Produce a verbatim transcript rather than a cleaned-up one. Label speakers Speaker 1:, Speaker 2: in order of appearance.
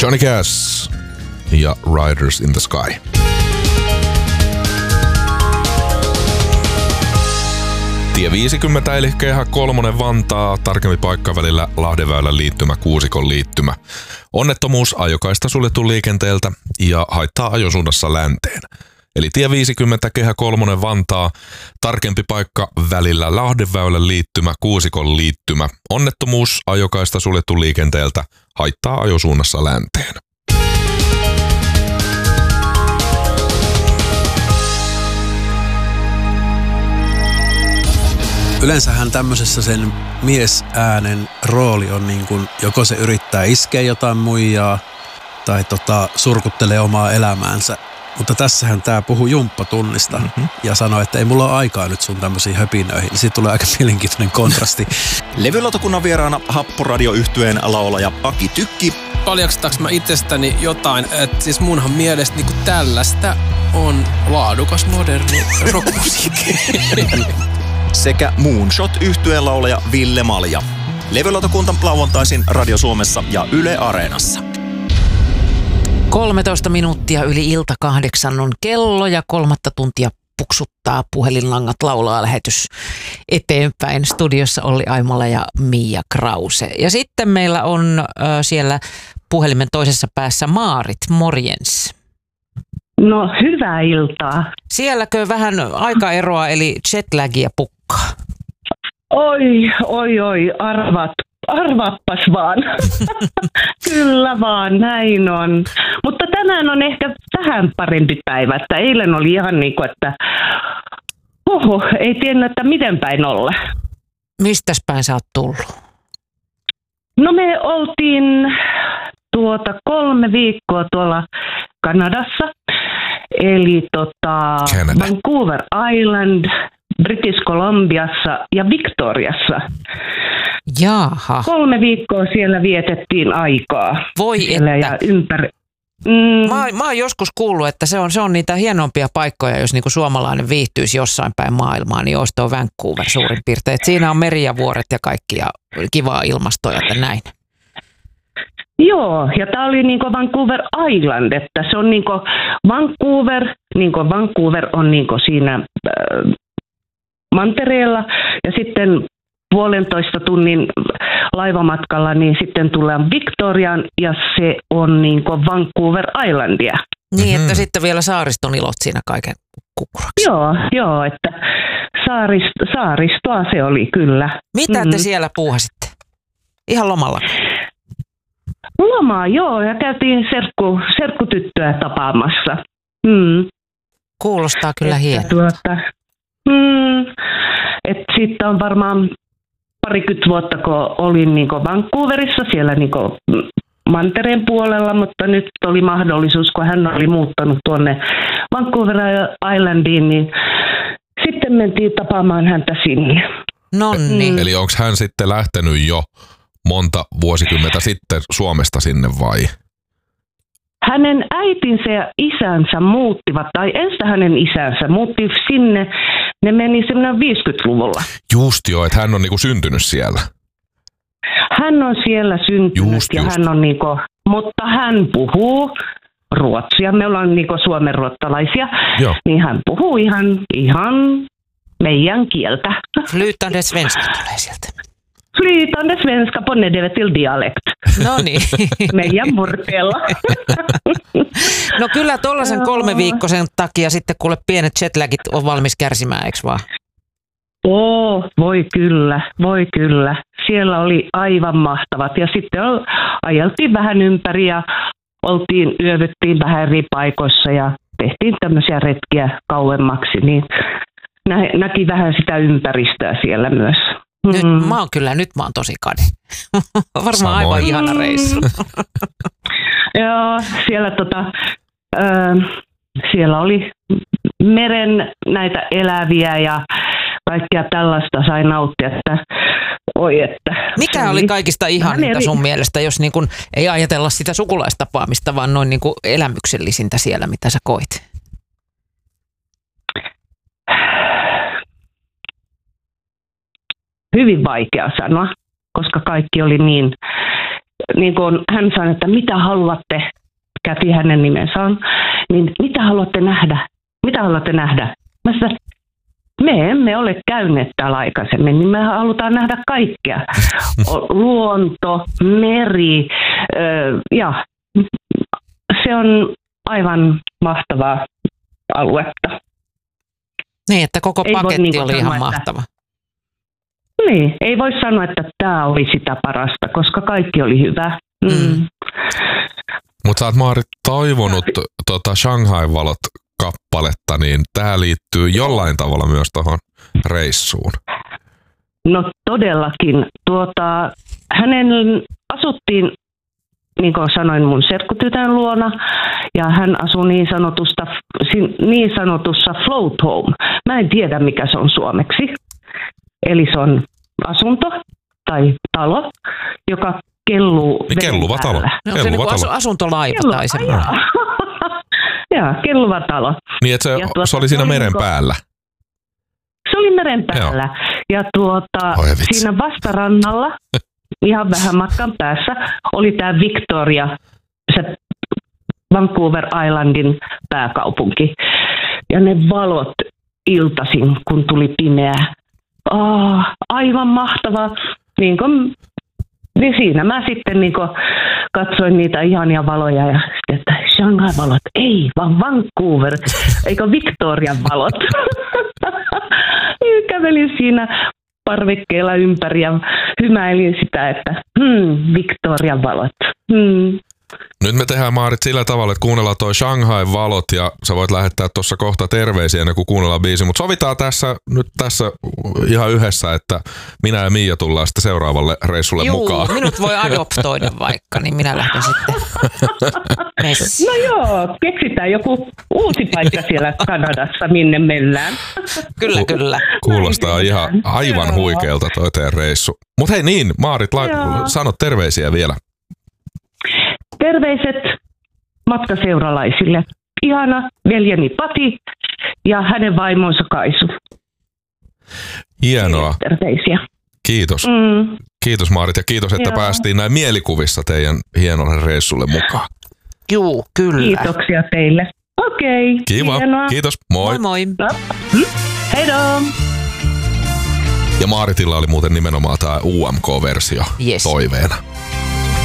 Speaker 1: Johnny Cash ja Riders in the Sky. Tie viisikymmentä eli kehä kolmonen Vantaa, tarkempi paikka välillä Lahdenväylän liittymä, Kuusikon liittymä. Onnettomuus ajokaista suljettu liikenteeltä ja haittaa ajosuunnassa länteen. Eli tie viisikymmentä kehä kolmonen Vantaa, tarkempi paikka välillä Lahdenväylän liittymä, Kuusikon liittymä. Onnettomuus ajokaista suljettu liikenteeltä, haittaa ajosuunnassa länteen.
Speaker 2: Yleensähän tämmöisessä sen miesäänen rooli on niin kuin, joko se yrittää iskeä jotain muijaa tai tota, surkuttelee omaa elämäänsä. Mutta tässähän tää puhuu jumppatunnista mm-hmm. ja sanoi, että ei mulla ole aikaa nyt sun tämmöisiin höpinöihin. Siitä tulee aika mielenkiintoinen kontrasti.
Speaker 3: Levylautakunnan vieraana Happoradio-yhtyeen laulaja Aki Tykki.
Speaker 4: Paljastaks mä itsestäni jotain, että siis munhan mielestä niinku tällaista on laadukas moderni rockmusiikki.
Speaker 3: Sekä Moonshot-yhtyeen laulaja Ville Malja. Levylautakunta lauantaisin Radio Suomessa ja Yle Areenassa.
Speaker 5: kolmetoista minuuttia yli ilta kahdeksan on kello ja kolmatta tuntia puksuttaa puhelinlangat laulaa lähetys eteenpäin. Studiossa Olli Aimola ja Mia Krause. Ja sitten meillä on äh, siellä puhelimen toisessa päässä Maarit, morjens.
Speaker 6: No hyvää iltaa.
Speaker 5: Sielläkö vähän aikaeroa eli jetlagia pukkaa?
Speaker 6: Oi, oi, oi, arvat. Arvaappas vaan. Kyllä vaan, näin on. Mutta tänään on ehkä vähän parempi päivä. Että eilen oli ihan niin kuin, että oho, ei tiennyt, että miten päin olla.
Speaker 5: Mistäs päin sä oot tullut?
Speaker 6: No me oltiin tuota kolme viikkoa tuolla Kanadassa. Eli tota
Speaker 1: Canada.
Speaker 6: Vancouver Island, British Columbiassa ja Victoriassa.
Speaker 5: Jaha.
Speaker 6: Kolme viikkoa siellä vietettiin aikaa.
Speaker 5: Voi
Speaker 6: siellä
Speaker 5: että.
Speaker 6: Ja ympäri. Mm.
Speaker 5: Mä, mä oon joskus kuullut, että se on, se on niitä hienompia paikkoja, jos niinku suomalainen viihtyisi jossain päin maailmaa, niin olisi tuo Vancouver suurin piirtein. Et siinä on meri ja vuoret ja kaikki ja kivaa ilmastoa ja näin.
Speaker 6: Joo, ja tää oli niinku Vancouver Island, että se on niinku Vancouver, niinku Vancouver on niinku siinä äh, mantereella ja sitten puolentoista tunnin laivamatkalla, niin sitten tulee Victoriaan ja se on niin kuin Vancouver Islandia.
Speaker 5: Niin,
Speaker 1: Mm-hmm.
Speaker 5: että sitten vielä saariston ilot siinä kaiken kukkuraksi.
Speaker 6: Joo, joo, että saarist, saaristoa se oli kyllä.
Speaker 5: Mitä
Speaker 6: Mm.
Speaker 5: te siellä puuhasitte? Ihan lomalla?
Speaker 6: Lomaa, joo, ja käytiin serkku, serkkutyttöä tapaamassa. Mm.
Speaker 5: Kuulostaa kyllä
Speaker 6: Että
Speaker 5: hienolta.
Speaker 6: Tuota, mm, että sitten on varmaan parikymmentä vuotta, kun olin niin kuin Vancouverissa siellä niin kuin mantereen puolella, mutta nyt oli mahdollisuus, kun hän oli muuttanut tuonne Vancouver Islandiin, niin sitten mentiin tapaamaan häntä sinne.
Speaker 5: Nonni.
Speaker 6: Mm.
Speaker 1: Eli onko hän sitten lähtenyt jo monta vuosikymmentä sitten Suomesta sinne vai?
Speaker 6: Hänen äitinsä ja isänsä muuttivat, tai ensin hänen isänsä muutti sinne, ne meni semmoinen viisikymmentäluvulla.
Speaker 1: Just joo, että hän on niinku syntynyt siellä.
Speaker 6: Hän on siellä syntynyt
Speaker 1: Just,
Speaker 6: ja
Speaker 1: just.
Speaker 6: hän on niinku, mutta hän puhuu ruotsia, me ollaan niinku suomenruottalaisia,
Speaker 1: Joo.
Speaker 6: niin hän puhuu ihan, ihan meidän kieltä.
Speaker 5: Flytande svenska tulee sieltä.
Speaker 6: Flytande svenska på nedvetil dialekt.
Speaker 5: No niin.
Speaker 6: Meidän murteella.
Speaker 5: No kyllä tollasen kolme viikkosen takia sitten kuule pienet jetlagit on valmis kärsimään, eikö vaan?
Speaker 6: Oo, voi kyllä, voi kyllä. Siellä oli aivan mahtavat ja sitten ajeltiin vähän ympäri ja oltiin, yövyttiin vähän eri paikoissa ja tehtiin tämmöisiä retkiä kauemmaksi, niin nä- näki vähän sitä ympäristöä siellä myös.
Speaker 5: Nyt
Speaker 6: Mm.
Speaker 5: mä oon kyllä, nyt mä oon tosi kade. Varmaan
Speaker 1: Samoin.
Speaker 5: aivan ihana reissu.
Speaker 6: Joo, siellä, tota, ö, siellä oli meren näitä eläviä ja kaikkea tällaista sai nauttia, että oi että.
Speaker 5: Mikä oli kaikista ihaninta sun mielestä, jos niin kun ei ajatella sitä sukulaistapaamista, vaan noin niin kun elämyksellisintä siellä, mitä sä koit?
Speaker 6: Hyvin vaikea sanoa, koska kaikki oli niin niin kun hän sanoi, että mitä haluatte, Käti hänen nimensä on, niin mitä haluatte nähdä? Mitä haluatte nähdä? Mä sanoin, me emme ole käyneet täällä aikaisemmin, niin me halutaan nähdä kaikkea. Luonto, meri, ja se on aivan mahtavaa aluetta.
Speaker 5: Niin, että koko
Speaker 6: Ei
Speaker 5: paketti
Speaker 6: niin
Speaker 5: oli
Speaker 6: sanoa,
Speaker 5: ihan
Speaker 6: että,
Speaker 5: mahtava.
Speaker 6: Niin, ei voi sanoa, että tämä oli sitä parasta, koska kaikki oli hyvä. Mm. Mm.
Speaker 1: Mutta sä oot, Maarit, toivonut tota Shanghai-valot kappaletta, niin tämä liittyy jollain tavalla myös tuohon reissuun.
Speaker 6: No todellakin. Tuota, hänen asuttiin, niin kuin sanoin, mun serkkutytön luona, ja hän asui niin, sanotusta, niin sanotussa float home. Mä en tiedä, mikä se on suomeksi. Eli se on asunto tai talo, joka kelluu
Speaker 1: niin kelluva talo.
Speaker 5: No, se niin asu, asuntolaiva Kellu, tai semmoinen.
Speaker 6: Joo, kelluva talo.
Speaker 1: Niin, että se, tuota, se oli siinä se meren oli, päällä.
Speaker 6: Se oli meren päällä. Joo. Ja tuota, siinä vastarannalla, ihan vähän matkan päässä, oli tämä Victoria, se Vancouver Islandin pääkaupunki. Ja ne valot iltaisin, kun tuli pimeää. Oh, aivan mahtavaa. Niin kuin, niin siinä mä sitten niin kuin katsoin niitä ihania valoja ja sitten, että Shanghai-valot, ei, vaan Vancouver, eikö Victorian valot. Kävelin siinä parvekkeella ympäri ja hymäilin sitä, että hmm, Victorian valot. Hmm.
Speaker 1: Nyt me tehdään, Maarit, sillä tavalla, että kuunnellaan toi Shanghai-valot ja sä voit lähettää tuossa kohta terveisiä ennen kuin kuunnellaan biisi, mutta sovitaan tässä nyt tässä ihan yhdessä, että minä ja Miia tullaan sitten seuraavalle reissulle
Speaker 5: Juu,
Speaker 1: mukaan.
Speaker 5: minut voi adoptoida vaikka, niin minä lähden sitten messiin.
Speaker 6: No joo, keksitään joku uusi paikka siellä Kanadassa, minne mennään.
Speaker 5: Kyllä, kyllä.
Speaker 1: Kuulostaa ihan aivan huikealta toi teidän reissu. Mutta hei niin, Maarit, la- sano terveisiä vielä.
Speaker 6: Terveiset matkaseuralaisille. Ihana veljeni Pati ja hänen vaimonsa Kaisu.
Speaker 1: Hienoa.
Speaker 6: Terveisiä.
Speaker 1: Kiitos. Mm. Kiitos, Maarit, ja kiitos, että Joo. päästiin näin mielikuvissa teidän hienolle reissulle mukaan.
Speaker 5: Juu, kyllä.
Speaker 6: Kiitoksia teille. Okei. Okay,
Speaker 1: kiva. Hienoa. Kiitos. Moi.
Speaker 5: Moi moi.
Speaker 6: No. Heidoo.
Speaker 1: Ja Maaritilla oli muuten nimenomaan tämä U M K-versio
Speaker 5: yes.
Speaker 1: toiveena.